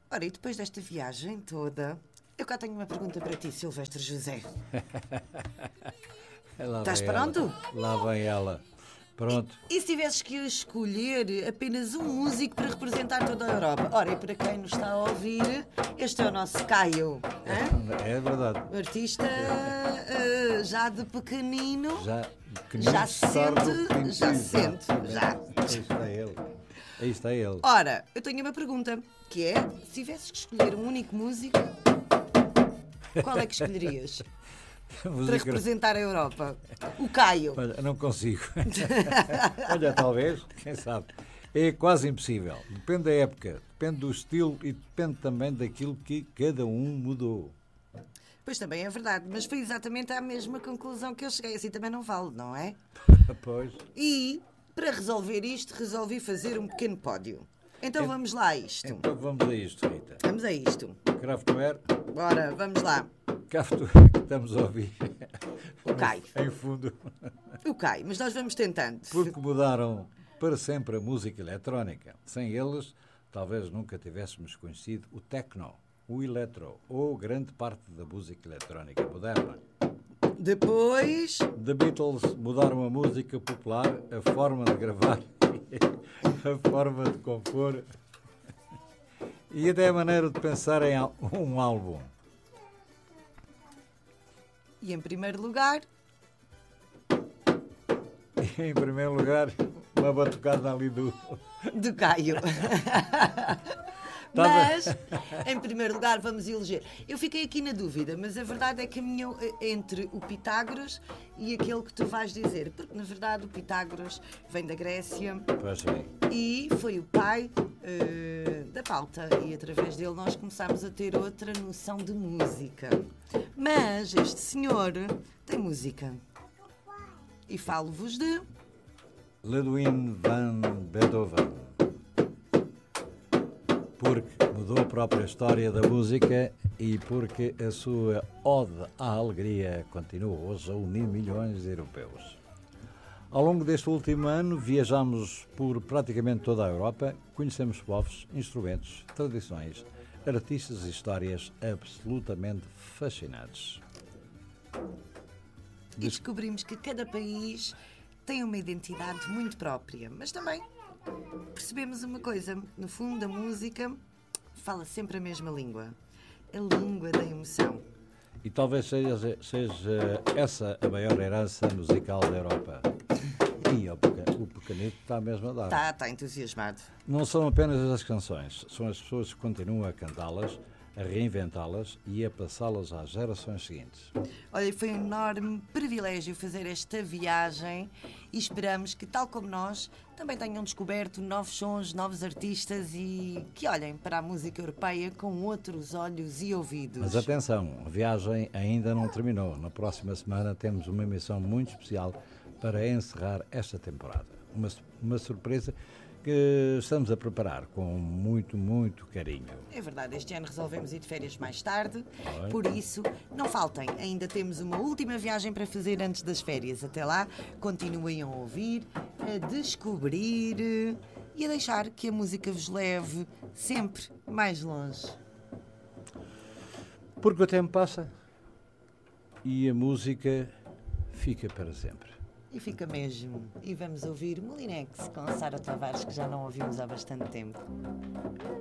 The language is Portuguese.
Ora, e depois desta viagem toda, eu cá tenho uma pergunta para ti, Silvestre José. Lá Estás vem ela. pronto? Lá vem ela. Pronto. E se tivesses que escolher apenas um músico para representar toda a Europa? Ora, e para quem nos está a ouvir, este é o nosso Caio. Hã? É verdade. O artista já de pequenino, Já, pequenino, já se sente, já se exato. sente, já. Aí está ele. Aí está ele. Ora, eu tenho uma pergunta, que é, se tivesses que escolher um único músico, qual é que escolherias para Música- representar a Europa? O Caio. Olha, não consigo. Olha, talvez, quem sabe. É quase impossível. Depende da época, depende do estilo e depende também daquilo que cada um mudou. Pois também é verdade, mas foi exatamente à mesma conclusão que eu cheguei, assim também não vale, não é? Pois. E, para resolver isto, resolvi fazer um pequeno pódio. Então vamos lá a isto. Então vamos a isto, Rita. Vamos a isto. Kraftwerk, Bora, vamos lá. Kraftwerk, que estamos a ouvir. O Caio. Em fundo. O Caio, mas nós vamos tentando. Porque mudaram para sempre a música eletrónica. Sem eles, talvez nunca tivéssemos conhecido o techno, o eletro ou grande parte da música eletrónica moderna. Depois, The Beatles mudaram a música popular, a forma de gravar, a forma de compor e até a maneira de pensar em um álbum. e em primeiro lugar, E, em primeiro lugar, uma batucada ali do Caio. Mas, em primeiro lugar, vamos eleger. Eu fiquei aqui na dúvida, mas a verdade é que a minha entre o Pitágoras e aquele que tu vais dizer. Porque, na verdade, o Pitágoras vem da Grécia Pois bem. e foi o pai da pauta. E através dele nós começámos a ter outra noção de música. Mas este senhor tem música. E falo-vos de... Ludwig van Beethoven. Porque mudou a própria história da música e porque a sua ode à alegria continua hoje a unir milhões de europeus. Ao longo deste último ano viajamos por praticamente toda a Europa, conhecemos povos, instrumentos, tradições, artistas e histórias absolutamente fascinantes. E descobrimos que cada país tem uma identidade muito própria. Mas também percebemos uma coisa. No fundo, a música fala sempre a mesma língua. A língua da emoção. E talvez seja essa a maior herança musical da Europa. E o pequenito está mesmo a dar. Está entusiasmado. Não são apenas as canções, são as pessoas que continuam a cantá-las, a reinventá-las e a passá-las às gerações seguintes. Olha, foi um enorme privilégio fazer esta viagem e esperamos que, tal como nós, também tenham descoberto novos sons, novos artistas e que olhem para a música europeia com outros olhos e ouvidos. Mas atenção, a viagem ainda não terminou. Na próxima semana temos uma emissão muito especial para encerrar esta temporada. Uma surpresa que estamos a preparar com muito, muito carinho. É verdade, este ano resolvemos ir de férias mais tarde, por isso não faltem, ainda temos uma última viagem para fazer antes das férias. Até lá, continuem a ouvir, a descobrir e a deixar que a música vos leve sempre mais longe. Porque o tempo passa e a música fica para sempre. E fica mesmo. E vamos ouvir Molinex com Sara Tavares, que já não ouvimos há bastante tempo.